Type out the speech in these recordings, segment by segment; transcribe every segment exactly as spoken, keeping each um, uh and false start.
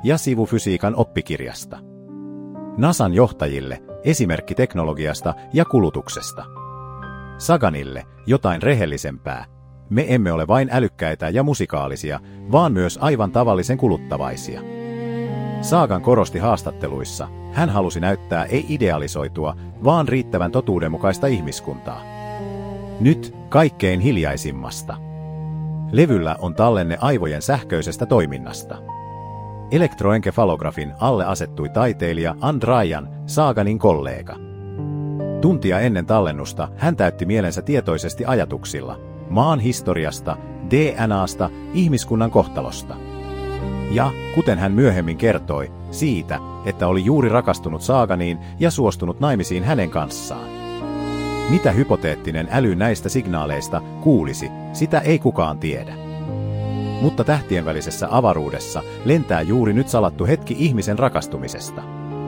ja sivu fysiikan oppikirjasta. NASAn johtajille esimerkki teknologiasta ja kulutuksesta. Saganille jotain rehellisempää. Me emme ole vain älykkäitä ja musikaalisia, vaan myös aivan tavallisen kuluttavaisia. Sagan korosti haastatteluissa, hän halusi näyttää ei idealisoitua, vaan riittävän totuudenmukaista ihmiskuntaa. Nyt kaikkein hiljaisimmasta. Levyllä on tallenne aivojen sähköisestä toiminnasta. Elektroenkefalografin alle asettui taiteilija Andrayan, Saganin kollega. Tuntia ennen tallennusta hän täytti mielensä tietoisesti ajatuksilla maan historiasta, D N A:sta, ihmiskunnan kohtalosta. Ja, kuten hän myöhemmin kertoi, siitä, että oli juuri rakastunut Saganiin ja suostunut naimisiin hänen kanssaan. Mitä hypoteettinen äly näistä signaaleista kuulisi, sitä ei kukaan tiedä. Mutta tähtien välisessä avaruudessa lentää juuri nyt salattu hetki ihmisen rakastumisesta.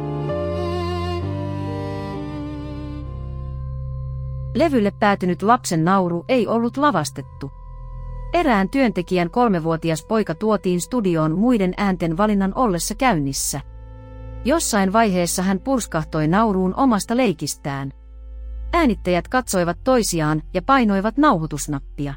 Levylle päätynyt lapsen nauru ei ollut lavastettu. Erään työntekijän kolmevuotias poika tuotiin studioon muiden äänten valinnan ollessa käynnissä. Jossain vaiheessa hän purskahtoi nauruun omasta leikistään. Äänittäjät katsoivat toisiaan ja painoivat nauhoitusnappia.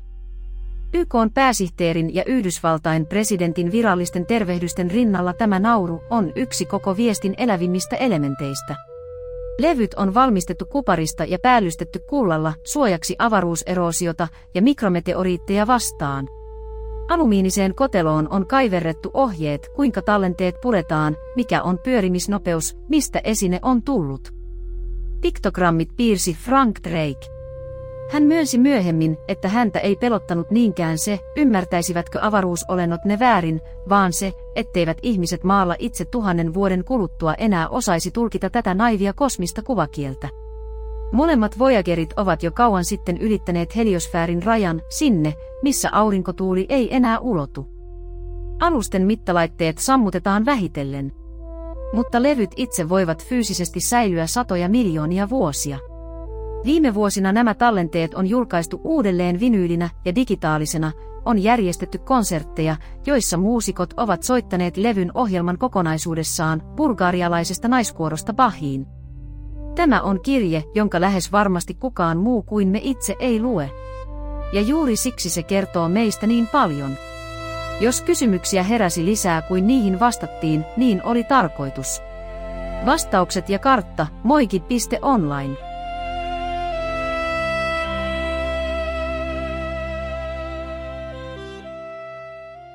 Y K:n pääsihteerin ja Yhdysvaltain presidentin virallisten tervehdysten rinnalla tämä nauru on yksi koko viestin elävimmistä elementeistä. Levyt on valmistettu kuparista ja päällystetty kullalla suojaksi avaruuseroosiota ja mikrometeoriitteja vastaan. Alumiiniseen koteloon on kaiverrettu ohjeet, kuinka tallenteet puretaan, mikä on pyörimisnopeus, mistä esine on tullut. Piktogrammit piirsi Frank Drake. Hän myönsi myöhemmin, että häntä ei pelottanut niinkään se, ymmärtäisivätkö avaruusolennot ne väärin, vaan se, etteivät ihmiset maalla itse tuhannen vuoden kuluttua enää osaisi tulkita tätä naivia kosmista kuvakieltä. Molemmat Voyagerit ovat jo kauan sitten ylittäneet heliosfäärin rajan sinne, missä aurinkotuuli ei enää ulotu. Alusten mittalaitteet sammutetaan vähitellen. Mutta levyt itse voivat fyysisesti säilyä satoja miljoonia vuosia. Viime vuosina nämä tallenteet on julkaistu uudelleen vinyylinä ja digitaalisena, on järjestetty konsertteja, joissa muusikot ovat soittaneet levyn ohjelman kokonaisuudessaan bulgarialaisesta naiskuorosta Bachiin. Tämä on kirje, jonka lähes varmasti kukaan muu kuin me itse ei lue. Ja juuri siksi se kertoo meistä niin paljon. Jos kysymyksiä heräsi lisää kuin niihin vastattiin, niin oli tarkoitus. Vastaukset ja kartta, moiki piste online.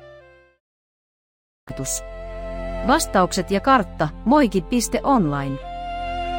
Vastaukset ja kartta, moiki piste online.